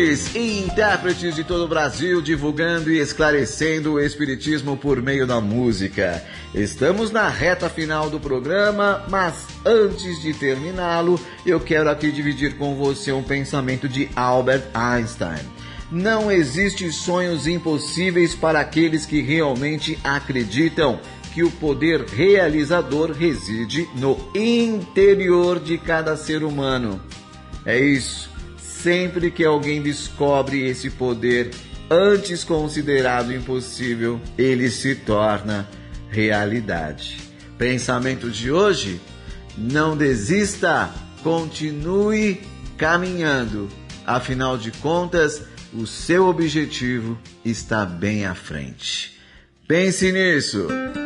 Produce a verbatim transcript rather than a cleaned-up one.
Intérpretes de todo o Brasil divulgando e esclarecendo o espiritismo por meio da música. Estamos na reta final do programa, mas antes de terminá-lo, eu quero aqui dividir com você um pensamento de Albert Einstein. Não existem sonhos impossíveis para aqueles que realmente acreditam que o poder realizador reside no interior de cada ser humano. É isso. Sempre que alguém descobre esse poder antes considerado impossível, ele se torna realidade. Pensamento de hoje? Não desista, continue caminhando. Afinal de contas, o seu objetivo está bem à frente. Pense nisso!